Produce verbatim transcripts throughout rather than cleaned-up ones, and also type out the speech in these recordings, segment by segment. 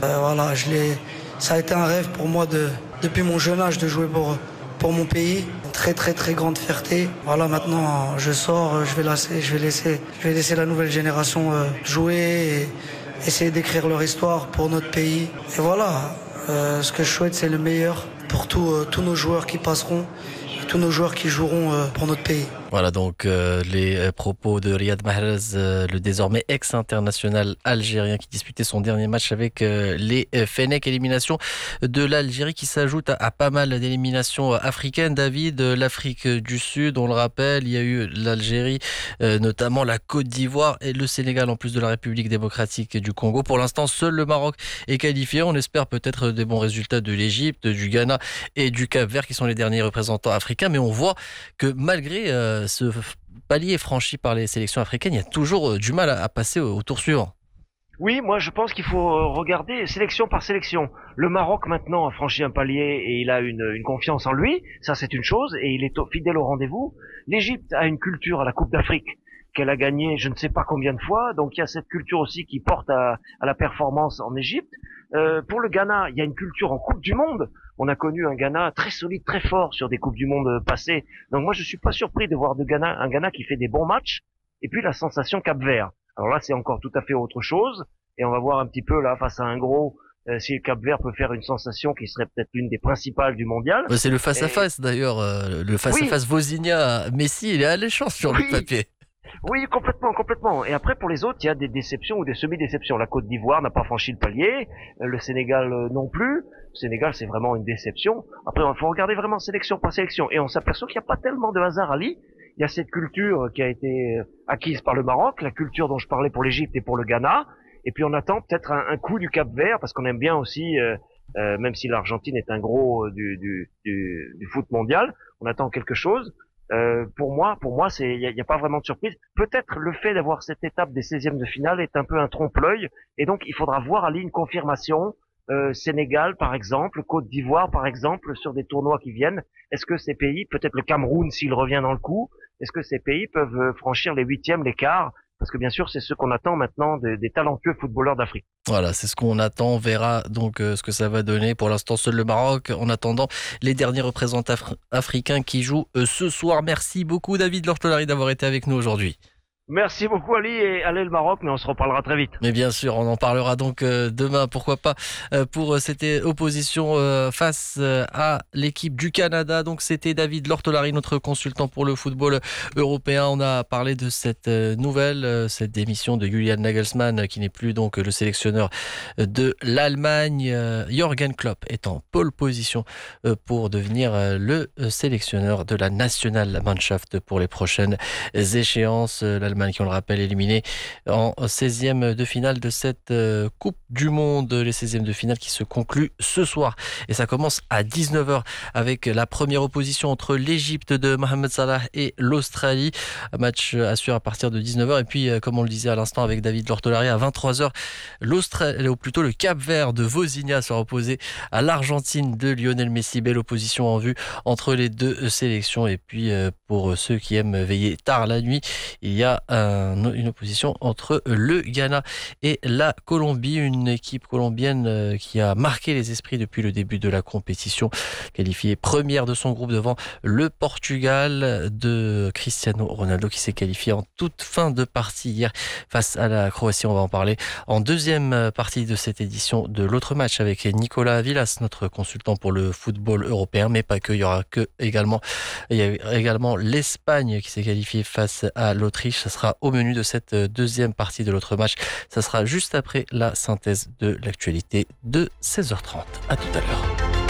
Euh, voilà, je l'ai, ça a été un rêve pour moi de, depuis mon jeune âge de jouer pour, pour mon pays. Une très très très grande fierté. Voilà, maintenant je sors, je vais laisser, je vais laisser, je vais laisser la nouvelle génération euh, jouer et essayer d'écrire leur histoire pour notre pays. Et voilà, euh, ce que je souhaite, c'est le meilleur pour tous, euh, tous nos joueurs qui passeront, et tous nos joueurs qui joueront euh, pour notre pays. Voilà donc euh, les euh, propos de Riyad Mahrez, euh, le désormais ex-international algérien qui disputait son dernier match avec euh, les euh, Fennecs. Élimination de l'Algérie qui s'ajoute à, à pas mal d'éliminations africaines. David, euh, l'Afrique du Sud, on le rappelle, il y a eu l'Algérie, euh, notamment la Côte d'Ivoire et le Sénégal en plus de la République démocratique du Congo. Pour l'instant, seul le Maroc est qualifié. On espère peut-être des bons résultats de l'Égypte, du Ghana et du Cap-Vert qui sont les derniers représentants africains. Mais on voit que malgré euh, ce palier franchi par les sélections africaines, il y a toujours du mal à passer au tour suivant. Oui, moi je pense qu'il faut regarder sélection par sélection. Le Maroc maintenant a franchi un palier et il a une, une confiance en lui, ça c'est une chose, et il est fidèle au rendez-vous. L'Égypte a une culture à la Coupe d'Afrique qu'elle a gagnée je ne sais pas combien de fois, donc il y a cette culture aussi qui porte à, à la performance en Égypte. Euh, pour le Ghana, il y a une culture en Coupe du Monde. On a connu un Ghana très solide, très fort sur des Coupes du Monde passées. Donc moi je suis pas surpris de voir de Ghana, un Ghana qui fait des bons matchs, et puis la sensation Cap-Vert. Alors là c'est encore tout à fait autre chose, et on va voir un petit peu là face à un gros euh, si le Cap-Vert peut faire une sensation qui serait peut-être l'une des principales du mondial. C'est le face-à-face et... d'ailleurs, euh, le face-à-face oui. Vozinha-Messi, il est alléchant sur oui. le papier. Oui, complètement, complètement. Et après, pour les autres, il y a des déceptions ou des semi-déceptions. La Côte d'Ivoire n'a pas franchi le palier, le Sénégal non plus. Le Sénégal, c'est vraiment une déception. Après, il faut regarder vraiment sélection par sélection. Et on s'aperçoit qu'il n'y a pas tellement de hasard, Ali. Il y a cette culture qui a été acquise par le Maroc, la culture dont je parlais pour l'Égypte et pour le Ghana. Et puis on attend peut-être un, un coup du Cap-Vert, parce qu'on aime bien aussi, euh, euh, même si l'Argentine est un gros euh, du, du, du, du foot mondial, on attend quelque chose. Euh, pour moi, pour moi, c'est, il n'y a, y a pas vraiment de surprise. Peut-être le fait d'avoir cette étape des seizièmes de finale est un peu un trompe-l'œil, et donc il faudra voir Ali une confirmation. Euh, Sénégal, par exemple, Côte d'Ivoire, par exemple, sur des tournois qui viennent. Est-ce que ces pays, peut-être le Cameroun s'il revient dans le coup, est-ce que ces pays peuvent franchir les huitièmes, les quarts? Parce que bien sûr, c'est ce qu'on attend maintenant des, des talentueux footballeurs d'Afrique. Voilà, c'est ce qu'on attend. On verra donc euh, ce que ça va donner. Pour l'instant, seul le Maroc. En attendant, les derniers représentants af- africains qui jouent euh, ce soir. Merci beaucoup, David Lortolari, d'avoir été avec nous aujourd'hui. Merci beaucoup Ali, et allez le Maroc, mais on se reparlera très vite. Mais bien sûr, on en parlera donc euh, demain, pourquoi pas, euh, pour euh, cette opposition euh, face euh, à l'équipe du Canada. Donc c'était David Lortolari, notre consultant pour le football européen. On a parlé de cette euh, nouvelle, euh, cette démission de Julian Nagelsmann, euh, qui n'est plus donc le sélectionneur de l'Allemagne. Euh, Jürgen Klopp est en pole position euh, pour devenir euh, le euh, sélectionneur de la Nationalmannschaft pour les prochaines échéances. Euh, L'Allemagne, qui on le rappelle, éliminé en seizième de finale de cette euh, Coupe du Monde. Les seizièmes de finale qui se concluent ce soir. Et ça commence à dix-neuf heures avec la première opposition entre l'Égypte de Mohamed Salah et l'Australie. Un match à suivre à partir de dix-neuf heures. Et puis, euh, comme on le disait à l'instant avec David Lortolari, à vingt-trois heures, l'Australie, ou plutôt le Cap-Vert de Vozinha sera opposé à l'Argentine de Lionel Messi. Belle opposition en vue entre les deux sélections. Et puis, euh, pour ceux qui aiment veiller tard la nuit, il y a Un, une opposition entre le Ghana et la Colombie, une équipe colombienne qui a marqué les esprits depuis le début de la compétition, qualifiée première de son groupe devant le Portugal de Cristiano Ronaldo, qui s'est qualifié en toute fin de partie hier face à la Croatie. On va en parler en deuxième partie de cette édition de l'autre match avec Nicolas Villas, notre consultant pour le football européen, mais pas que. Il y aura que également, il y a également l'Espagne qui s'est qualifiée face à l'Autriche. Ça sera au menu de cette deuxième partie de l'autre match. Ça sera juste après la synthèse de l'actualité de seize heures trente. À tout à l'heure.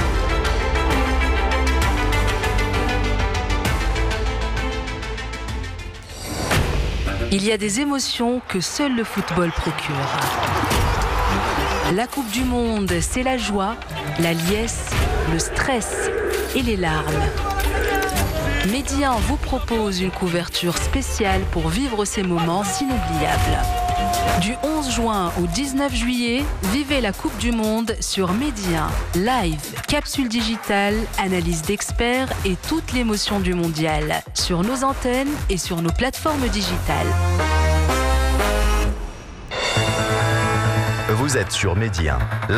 Il y a des émotions que seul le football procure. La Coupe du Monde, c'est la joie, la liesse, le stress et les larmes. Medi un vous propose une couverture spéciale pour vivre ces moments inoubliables. Du onze juin au dix-neuf juillet, vivez la Coupe du Monde sur Medi un. Live, capsule digitale, analyse d'experts et toute l'émotion du mondial. Sur nos antennes et sur nos plateformes digitales. Vous êtes sur Medi un.